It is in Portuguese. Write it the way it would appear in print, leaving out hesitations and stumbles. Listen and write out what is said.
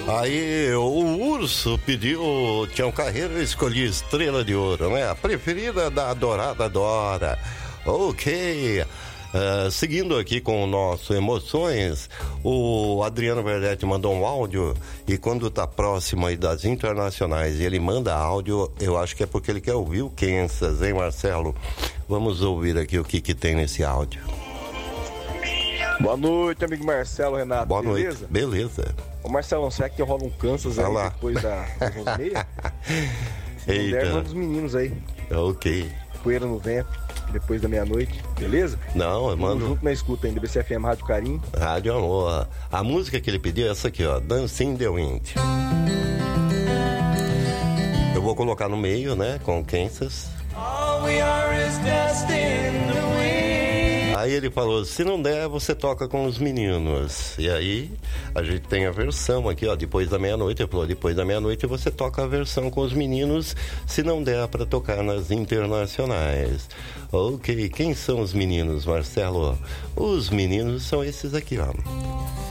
Aí o Urso pediu Tião Carreiro, eu escolhi Estrela de Ouro, né? A preferida da adorada Dora. Ok. Seguindo aqui com o nosso Emoções, o Adriano Verdetti mandou um áudio e quando tá próximo aí das internacionais e ele manda áudio, eu acho que é porque ele quer ouvir o Kansas, hein, Marcelo? Vamos ouvir aqui o que tem nesse áudio. Boa noite, amigo Marcelo, Renato. Boa beleza? noite, beleza. Ô Marcelo, será que rola um Kansas aí depois das 11h30? Eita. Manda os meninos aí. Ok. Poeira no vento, depois da meia-noite, beleza? Não, eu mando. Junto na escuta ainda, BCFM Rádio Carinho. Rádio Amor. A música que ele pediu é essa aqui, ó, Dancing in the Wind. Eu vou colocar no meio, né, com o Kansas. All we are is dust in the wind. Aí ele falou, se não der, você toca com os meninos. E aí, a gente tem a versão aqui, ó, depois da meia-noite. Ele falou, depois da meia-noite você toca a versão com os meninos, se não der para tocar nas internacionais. Ok, quem são os meninos, Marcelo? Os meninos são esses aqui, ó.